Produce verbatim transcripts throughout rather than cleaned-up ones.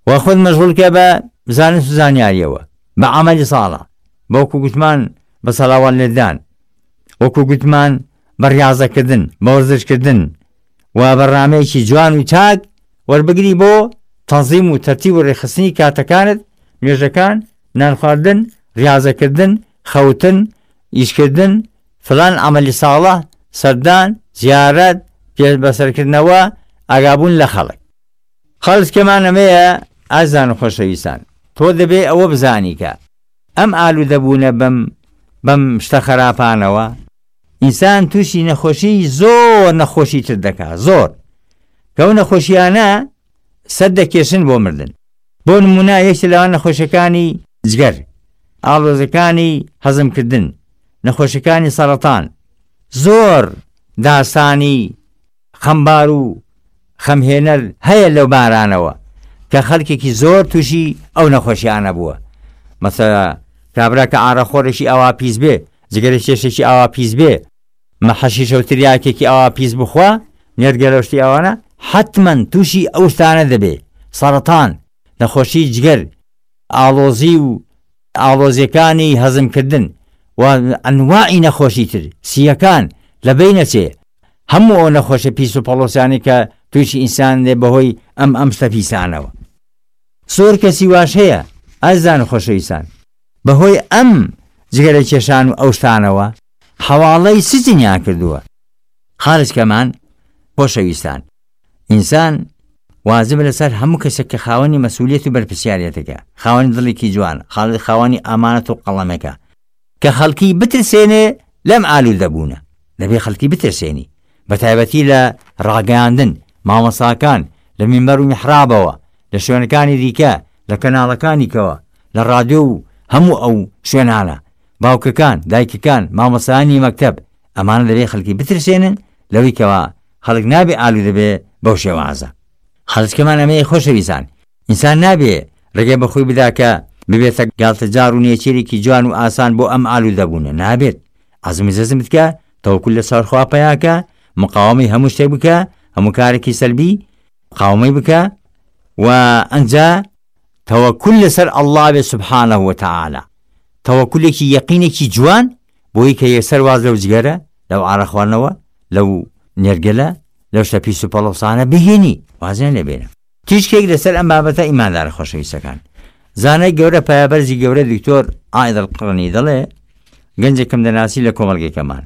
و خۆت مەشغوڵکە بە زانست و زانیاریەوە، بە عەمەلی ساڵح، بەوەکو گوتمان بە سەڵاوات لێدان، وەکو گوتمان بە ڕیاضەکردن، بە وەرزشکردن و بەڕامەیەکی جوان و چاک وەربگری بۆ تەنزیم و تەرتیب و ڕێخستنی کاتەکانت، نوێژەکان، نان خواردن، ڕیاضەکردن، خەوتن، ئیشکردن، فلان عەمەلی ساڵح، سەردان، زیارەت، پێبەسەرکردنەوە، ئاگابوون لە خەڵک. خەڵکەمان ئەمەیە ئازان و خۆشەویستان، تۆ دەبێ ئەوە بزانی کە ئەم ئالوودەبوونە بەم بەم شتە خراپانەوە ئینسان تووشی نەخۆشی زۆر نەخۆشی تر دەکات، زۆر کە ئەو نەخۆشیانە سەد دەکێشن بۆ مردن. بۆ نمونە یەکێک لەوان نەخۆشیەکانی جگەر، ئاڵۆزەکانی هەزمکردن، نەخۆشیەکانی سەرەتان، زۆر داسانی خەمبار و خەمهێنەر هەیە لەو بارانەوە کە خەڵکێکی زۆر تووشی ئەو نەخۆشیانە بووە. مەسەلا کابرا کە ئاڕەخۆرێکی ئاوا پیس بێ، جگەرە کێشێکی ئاوا پیس بێ، مەحەشیشە و تریاکێکی ئاوا پیس بخوا، نێرگەلەشتی ئەوانە حتمەن تووشی ئەو شتانە دەبێ، سەرەتان، نەخۆشی جگەر، ئاڵۆزی و ئاڵۆزیەکانی هەزمکردن و ئەنواعی نەخۆشی تر سیەکان لە بینەچێ. هەموو ئەو نەخۆشە پیس و پەڵۆسیانی کە تووشی ئینسان دێ بەهۆی ئەم ئەم شتە پیسانەوە. زۆر کەسی واش هەیە ئازان و خۆشەویستان، بەهۆی ئەم جگەرە کێشان و ئەو شتانەوە حەواڵەی سجنیان کردووە. خاڵچکەمان خۆشەویستان، ئینسان واجب لەسەر هەموو کەسێک کە خاوەنی مەسئولیەت و بەرپرسیارەتەکە، خاوەنی دڵێکی جوان، خاوەنی ئامانەت و قەڵەمەکە، کە خەڵکی بترسێنێ لەم ئالوودەبوونە. دەبێ خەڵکی بترسێنی، بەتایبەتی لە ڕاگەیاندن، مامۆساکان، لە مینبەر و میحرابەوە، لە شوێنەکانی دیکە، لە کەناڵەکانیکەوە، لە ڕادیۆ و هەموو ئەو شوێنانە، باوکەکان، دایکەکان، مامۆسایانی مەکتەب، ئەمانە دەبێ خەڵکی بترسێنن لەوەی کەوا خەڵک نابێ ئالوودە بێ بەو شێوازە. خەڵکەمان ئەمەیە خۆشەویستان، ئینسان نابێ ڕێگەی بەخۆی بدا کە ببێتە گاڵتەجار و نێچیرێکی جوان و ئاسان بۆ ئەم ئالوودەبوونە، نابێت. عەزم و جەزمت کە، تەوەکل لەسەر خوا پەیاکە، مقاومەی هەموو شتێک بکە، هەموو کارێکی سەلبی مقاومەی بکە و ئەنجا تەوەکل لەسەر ئەڵڵا بێ سوبحانەه وتەعالا، تەوەکولێکی یەقینێکی جوان بۆی کە یەکسەر واز لەو جگەرە، لەو ئاڕە خواردنەوە، لەو نێرگەلە، لەو شتە پیس و پەڵۆسانە بهێنی، وازیان لێبێنە. تیشکێک لەسەر ئەم بابەتە ئیماندارە خۆشەویستەکان. زانای گەورە پایابەرزی گەورە دکتۆر عائید القڕنی دەڵێ گەنجێکم دەناسی لە کۆمەڵگەکەمان،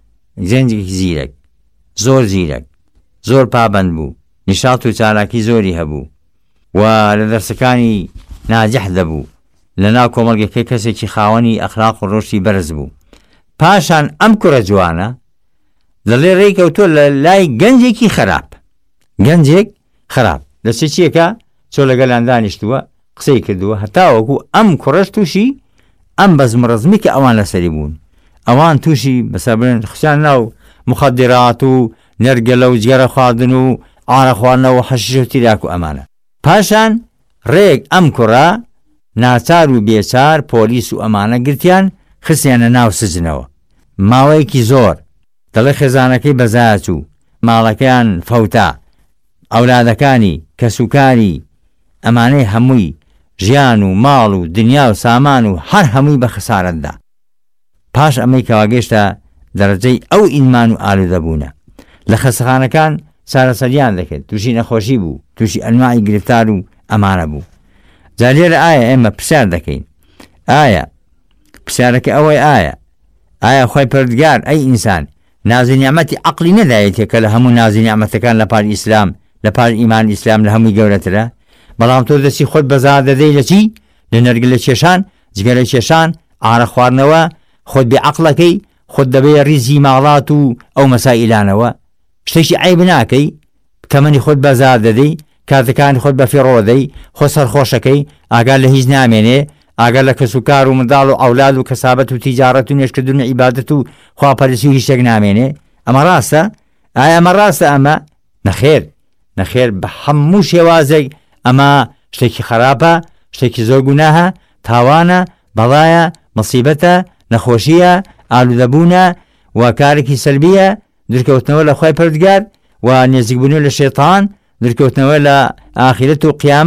گەنجێکی زیرەک، زۆر زیرەک، زۆر پابەند بوو، نیشاط و چالاکی زۆری هەبوو و لە دەرسەکانی ناجح دەبوو، لە ناو کۆمەڵگەکەی کەسێکی خاوەنی ئەخلاق و ڕۆشتی بەرز بوو. پاشان ئەم کوڕە جوانە دەڵێ ڕێکەوتۆ لە لای گەنجێکی خراپ، گەنجێک خراپ دەچێت چیەکە چۆ لەگەڵیان دانیشتووە، قسەی کردووە، هەتاوەکو ئەم کوڕەش تووشی ئەم بەزمڕەزمی کە ئەوان لەسەری بوون، ئەوان تووشی بەسەبرن خشیان ناو مخدرات و نەرگەلە و جگەرە خواردن و ئاڕە خواردنەوە و حەشیش و تیراک و ئەمانە. پاشان ڕێک ئەم کوڕە ناچار و بێچار پۆلیس و ئەمانە گرتیان خستیانە ناو سجنەوە ماوەیەکی زۆر. دەڵێ خێزانەکەی بەزاچ و ماڵەکەیان فەوتا، ئەولادەکانی کەسوکاری ئەمانەی هەمووی ژیان و ماڵ و دنیا و سامان و هەر هەمووی بە خسارەتدا. پاش ئەمەی کەواگەشتە دەرەجەی ئەو ئینمان و ئالوودەبوونە. لە خەستەخانەکان چارەسەریان دەکرد، تووشی نەخۆشی بوو، تووشی ئەنواعی گرفتار و ئەمانە بوو. جا لێرە ئایا ئێمە پرسیار دەکەین، ئایا پرسیارەکە ئەوەی ئایا ئایا خۆی پەروەردگار ئەی ئینسان نازی نیعمەتی عەقلی نەدایەتێ کە لە هەموو نازی نیعمەتەکان لە پاش ئیسلام، لە پاش ئیمان ئیسلام لە هەمووی گەورەترە، بەڵام تۆ دەچی خۆت بەزار دەدەی لە چی؟ لە نەرگلە کێشان، جگەرە کێشان، ئاڕە خواردنەوە، خۆت بێعەقڵەکەی، خۆت دەبێ ریزی ماڵات و ئەو مەسائیلانەوە، شتێکی عیب ناکەی، تەمەنی خۆت بەزار دەدەی، کاتەکانی خۆت بە فیڕۆدەی، خۆ سەرخۆشەکەی، ئاگار لە هیچ نامێنێ، ئاگەر لە کەسوکار و منداڵ و ئەولاد و کەسابەت و تیجارەت و نوێژکردن و عیبادەت و خواپەرستی و هیچ شتێک نامێنێ. ئەمە ڕاستە؟ ئایا ئەمە ڕاستە؟ ئەمە نەخێر، نەخێر بە هەموو شێوازێک ئەمە شتێکی خراپە، شتێکی زۆر گوناهە، تاوانە، بەڵایە، مەسیبەتە، نەخۆشیە، ئالوودەبوونە و کارێکی سەلبیە، درکەوتنەوە لە خوای پەروەردگار و نێزیکبوونەوە لە شەیتان، درکەوتنەوە لە ئاخرەت و قیامەت،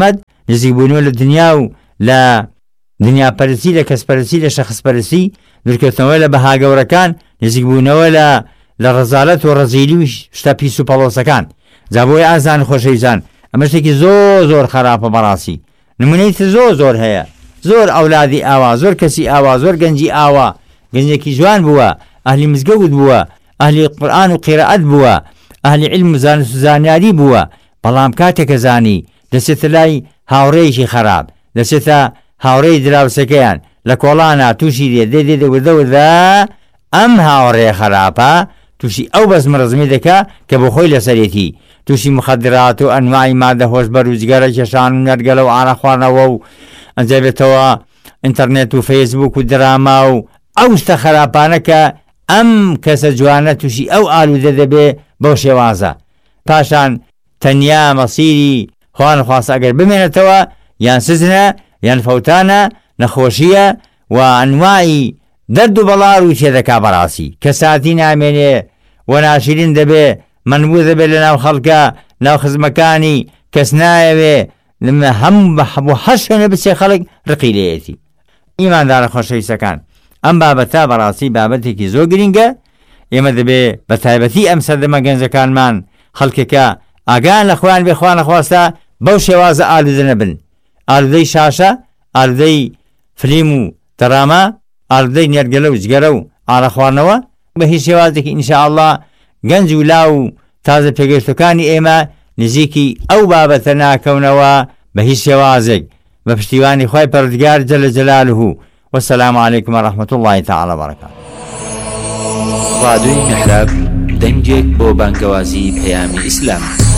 نزیکبوونەوە لە دنیا و لە دنیاپەرستی لە کەسپەرستی لە شەخصپەرستی دوورکەوتنەوە لە بەهاگەورەکان نزیکبوونەوە لە لە ڕەزالەت و ڕەزیلی و شتە پیس و پەڵۆسەکان جا بۆی ئازان خۆشەویستان ئەمە شتێکی زۆر زۆر خراپە بەڕاستی نمونەی تر زۆر زۆر هەیە زۆر ئەولادی ئاوا زۆر کەسی ئاوا زۆر گەنجی ئاوا گەنجێکی جوان بووە ئەهلی مزگەوت بووە ئەهلی قورئان و قیرەئەت بووە ئەهلی علم و زانست و زانیاری بووە بەڵام کاتێکە زانی دەچێتە لای هاوڕێیەکی خراپ دەچێتە هاوڕێی دراوسەکەیان لە کۆڵانە تووشی دێ دێ دێ دەوردەوردە ئەم هاوڕێ خراپە تووشی ئەو بەزمڕزمی دەکا کە بۆ خۆی لەسەرێتی تووشی مخدرات و ئەنواعی مادە هۆشبەر و جگەرە کێشان و نەرگەلە و ئاڕە خواردنەوە و ئەنجابێتەوە ئینتەرنێت و فەیسبوک و دراما و ئەو شتە خراپانە کە ئەم کەسە جوانە تووشی ئەو ئالوودە دەبێ بەو شێوازە پاشان تەنیا مەسیری خوان خواست ئەگەر بمێنێتەوە یان سزنە یان فەوتانە نەخۆشیە و ئەنواعی دەرد و بەڵار و تێدەکا بەڕاستی کە ساتی نامێنێ و ناشرین دەبێ منبوو دەبێت لە ناو خەڵکە ناو خزمەکانی کەس نایەوێ هەم بەحبوو هەر شوێنە بچێ خەڵک ڕقی لێیەتی ئیماندارە خۆشەویستەکان ئەم بابەتە بەڕاستی بابەتێکی زۆر گرینگە ئێمە دەبێ بە تایبەتی ئەم سەردەمە گەنجەکانمان خەڵکێکە ئاگان لە خۆیان بێخوا نەخواستە بەو شێوازە ئالوودە نەبن ئالوودەی شاشە ئالوودەی فلیم و دەراما ئالوودەی نێرگەلە و جگەرە و ئاڕە خواردنەوە بە هیچ شێوازێکی ئینشاءالله گەنج و لا و تازە پێگەشتەکانی ئێمە نزیکی ئەو بابەتە ناکەونەوە بە هیچ شێوازێک بە پشتیوانی خوای پەروەردگار جەل جەلالوه والسلام عليكم ورحمة الله تعالى وبركاته. راديو محراب دەنگێک بۆ بانگەوازی پەیامی ئیسلام.